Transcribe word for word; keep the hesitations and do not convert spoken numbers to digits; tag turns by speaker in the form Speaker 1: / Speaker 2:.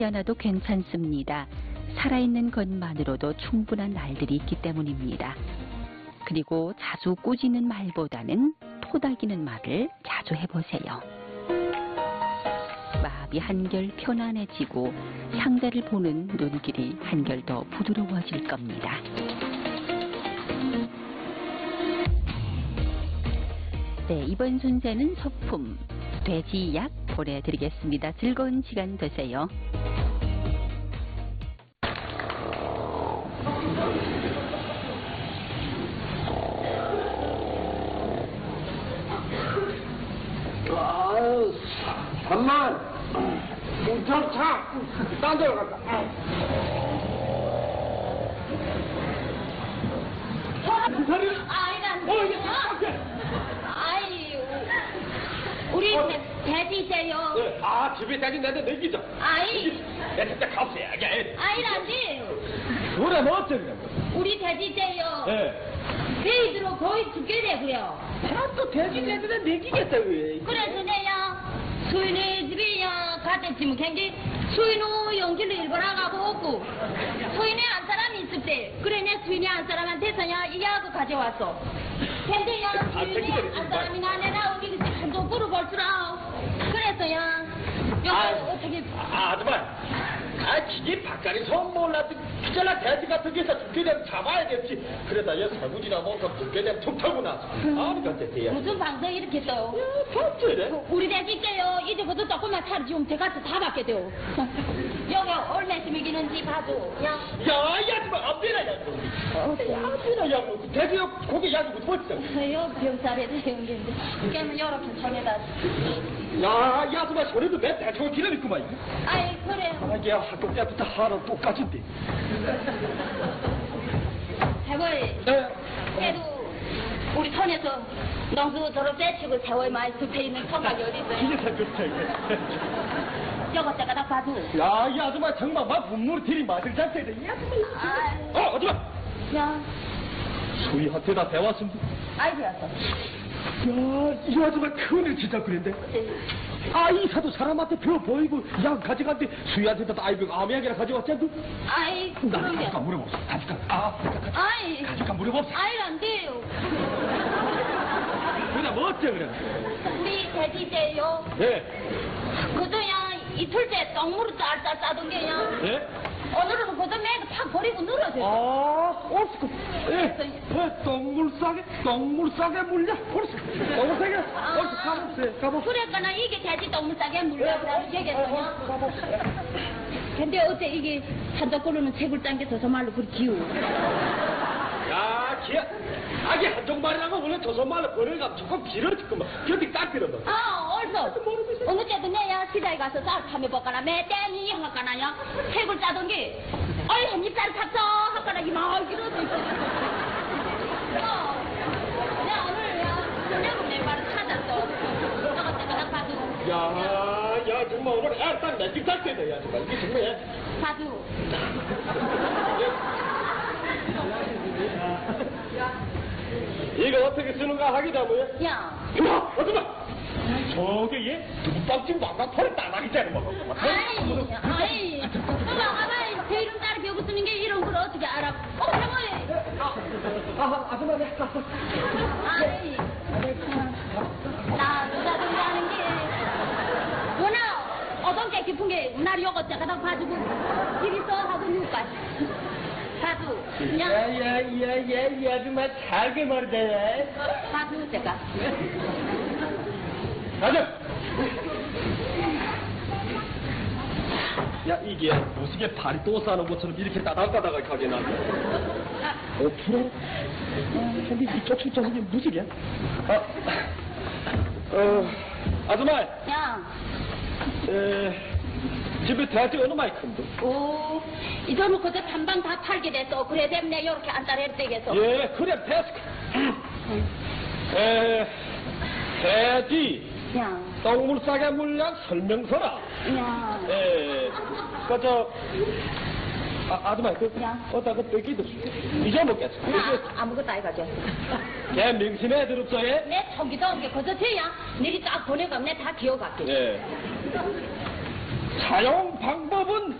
Speaker 1: 않아도 괜찮습니다. 살아있는 것만으로도 충분한 말들이 있기 때문입니다. 그리고 자주 꾸짖는 말보다는 토닥이는 말을 자주 해보세요. 마음이 한결 편안해지고 상대를 보는 눈길이 한결 더 부드러워질 겁니다. 네, 이번 순서는 소품, 돼지약 보내드리겠습니다. 즐거운 시간 되세요.
Speaker 2: 아유, 잠만. 저 차, 딴 데로 갔다.
Speaker 3: 아이가 안 돼. 아이, 우리
Speaker 2: 어.
Speaker 3: 돼지세요.
Speaker 2: 네. 아, 집에 돼지 내한테 내기죠.
Speaker 3: 아이,
Speaker 2: 야, 진짜 값이야게.
Speaker 3: 아이가 안 돼요.
Speaker 2: 그래, 뭐 어쩌냐.
Speaker 3: 우리 돼지세요.
Speaker 2: 예.
Speaker 3: 돼지로 거의 죽게 되고요.
Speaker 2: 또 돼지 내한테 내기겠다, 왜.
Speaker 3: 그래서 내야 수인의 집에 갔댔지만 굉장히 수인의 용기를 일본에 가고 없고 수인의 한 사람이 있을 때 그래 내 수인의 한 사람한테서야 이 약을 가져왔어. 근데 야 수인의 한 사람이나 내가 우리 한도 물어볼 줄 알아. 그래서야 여기
Speaker 2: 아,
Speaker 3: 어떻게
Speaker 2: 아, 정말. 아, 기계 바깥에 손 몰라도 기절나 돼지 같은 게서 죽게 되면 잡아야겠지. 그러다 얘 설부지나 못하고 죽게 되면 툭 털고 나서. 아니, 어쨌대요.
Speaker 3: 무슨 방송 이렇게 떠요?
Speaker 2: 어쩌래?
Speaker 3: 우리 돼지 때요 이제부터 조금만 차를 지우면 제가 다 받게 돼요. 여기 얼마쯤 이기는지 봐줘. 야,
Speaker 2: 야, 야, 정말 안 되나, 야. 안 되나, 야. 뭐, 돼지 고기 야기 못 먹지.
Speaker 3: 요 병살에 대는데 깨면 이렇게 전에다.
Speaker 2: 야, 야, 정말 소리도 내 대충 기름 있구만.
Speaker 3: 아이 그래.
Speaker 2: 아, 얘 학교 때부터 하루 똑같은데.
Speaker 3: 세월.
Speaker 2: 네.
Speaker 3: 그래도 우리 턴에서 농수 저런 빼치고 세월 많이 숲에 있는 성곽이 어디 있어요?
Speaker 2: 이게 다 그렇다, 이게.
Speaker 3: 요거 제가 다 봐줘.
Speaker 2: 야, 이 아줌마 정말 막 분노를 들이 맞을 자세다. 이 아줌마.
Speaker 3: 아,
Speaker 2: 어, 아줌마.
Speaker 3: 야,
Speaker 2: 수희한테 다 배웠습니다.
Speaker 3: 아이 되었어.
Speaker 2: 야, 이 아줌마 큰일 진짜 그랬는데. 아, 이사도 사람한테 배워 보이고 약 가져갔는데 수희한테도 아이고 아미약이라 가져왔지 않니?
Speaker 3: 아이,
Speaker 2: 나
Speaker 3: 그러면.
Speaker 2: 잠깐 물어봅시다. 잠깐. 아, 잠깐.
Speaker 3: 아이,
Speaker 2: 잠깐 물어봅시다.
Speaker 3: 아이 안 돼요.
Speaker 2: 그래, 뭐 어째 그래?
Speaker 3: 우리 돼지째요.
Speaker 2: 예.
Speaker 3: 그저야 이틀째 똥물을 짤짤 싸던 게야.
Speaker 2: 예?
Speaker 3: 오늘은 그저 매가 팍 버리고 늘어져.
Speaker 2: 아, 옳스고. 예. 예, 똥물 싸게, 똥물 싸게 물려. 옳스고. 똥물 싸게. 옳스, 가봅세, 가봅세.
Speaker 3: 그랬거나 이게 돼지 똥물 싸게 물려고 얘기했더냐. 근데 어째 이게 한쪽으로는 채굴 딴게 더 말로 그리 기우.
Speaker 2: 야, 기야. 아기 한쪽 말이라고 원래 저손 말로 버려가 조금 길어졌구만. 겨디 딱 길어도.
Speaker 3: 아, 얼서. 어느 때도 내야 시장에 가서 쌀 파며 볼까나, 매 땡이 할까나야. 채굴 짜던 게, 어이, 한 입쌀 탔어. 할까나, 이만 길어져. 어, 내가 오늘, 야, 저녁은 내 말을 찾았어. 저거 때가 봐도.
Speaker 2: 야, 야, 정말 오늘 애딱 내집 살 때다, 야, 정말. 이게 정말, 야.
Speaker 3: 봐도.
Speaker 2: 이거 어떻게 쓰는가 하기다, 뭐야?
Speaker 3: 야.
Speaker 2: 야, 어쩌마! 저게 얘 눈빵집 왕각 털에 따나기 째는 거.
Speaker 3: 아이, 아이. 엄마, 아마 제 이름 따르게 여기 쓰는 게 이런 걸 어떻게 알아? 어, 해봐요.
Speaker 2: 아, 아줌마, 네.
Speaker 3: 아이, 나 누가 된다는 게 워낙 어떤 깊은 게 날 요거 제가 봐주고 길이 써 하고 누가 봐도 그냥
Speaker 2: 야, 야, 야, 야, 이 아줌마 잘게 말이다, 야.
Speaker 3: 봐도 제가
Speaker 2: 가자! 야, 이게 무식에 발이 또 싸는 것처럼 이렇게 따닥따닥하게 가게 나네. 오 프로? 근데 이쪽 출장이 무식이야? 아, 어, 아줌마,
Speaker 3: 야,
Speaker 2: 에, 집에 돼지 어느 마이 큰데?
Speaker 3: 오, 이전에 그저 단방 다 팔게 됐어. 그래 때문에 이렇게 안달했 되겠어.
Speaker 2: 예, 그래, 데스크. 에, 돼지,
Speaker 3: 야,
Speaker 2: 똥물 싸게 물량 설명서라.
Speaker 3: 야,
Speaker 2: 예, 그저 아, 아줌마, 그,
Speaker 3: 야.
Speaker 2: 어디다 그 뺏기도 잊어먹겠어.
Speaker 3: 나 아무것도 안 가져.
Speaker 2: 걔 명심해 들었어요?
Speaker 3: 내 턱이도 없게 그저 쟤야. 내리 딱 보내가면 내 다 기억할게.
Speaker 2: 예. 사용 방법은